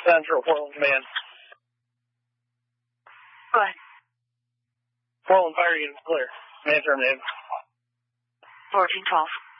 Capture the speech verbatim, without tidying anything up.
Central, Portland Command. Go ahead. Portland Fire Unit clear. Command terminated. fourteen twelve.